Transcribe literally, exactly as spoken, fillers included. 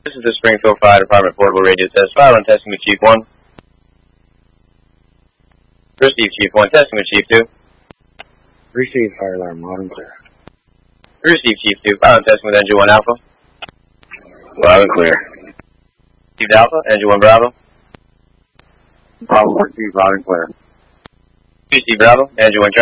This is the Springfield Fire Department Portable Radio Test. Fire on testing with Chief one. Receive Chief one, testing with Chief two. Receive fire alarm, loud and clear. Receive Chief two, fire on testing with Engine one Alpha. Loud and clear. Received Alpha, Engine one Bravo. Bravo received, loud and clear. Receive Bravo, Engine one Charlie.